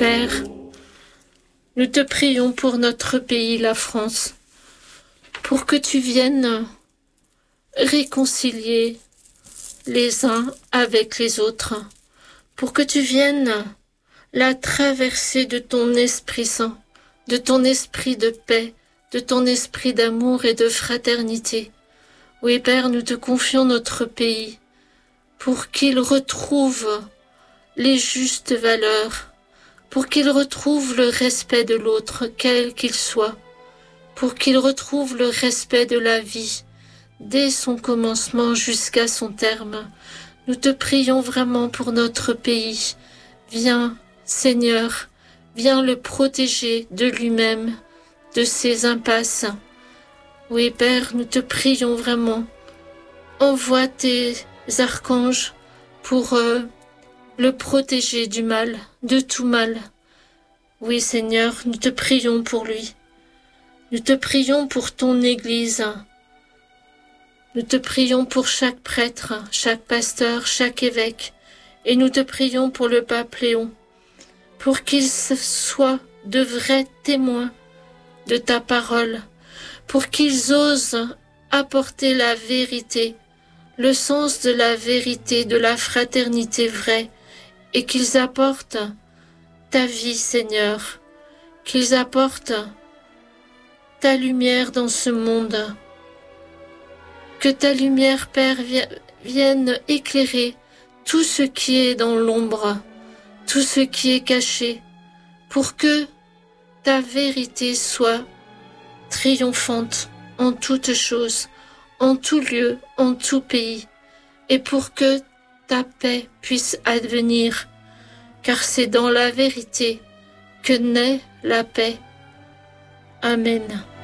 Père, nous te prions pour notre pays, la France, pour que tu viennes réconcilier les uns avec les autres, pour que tu viennes la traverser de ton Esprit Saint, de ton esprit de paix, de ton esprit d'amour et de fraternité. Oui, Père, nous te confions notre pays pour qu'il retrouve les justes valeurs, pour qu'il retrouve le respect de l'autre, quel qu'il soit, pour qu'il retrouve le respect de la vie, dès son commencement jusqu'à son terme. Nous te prions vraiment pour notre pays. Viens, Seigneur, viens le protéger de lui-même, de ses impasses. Oui, Père, nous te prions vraiment. Envoie tes archanges pour le protéger du mal, de tout mal. Oui, Seigneur, nous te prions pour lui. Nous te prions pour ton Église. Nous te prions pour chaque prêtre, chaque pasteur, chaque évêque. Et nous te prions pour le pape Léon, pour qu'il soit de vrais témoins de ta parole, pour qu'ils osent apporter la vérité, le sens de la vérité, de la fraternité vraie, et qu'ils apportent ta vie, Seigneur, qu'ils apportent ta lumière dans ce monde. Que ta lumière, Père, vienne éclairer tout ce qui est dans l'ombre, tout ce qui est caché, pour que ta vérité soit triomphante en toutes choses, en tout lieu, en tout pays, et pour que ta paix puisse advenir, car c'est dans la vérité que naît la paix. Amen.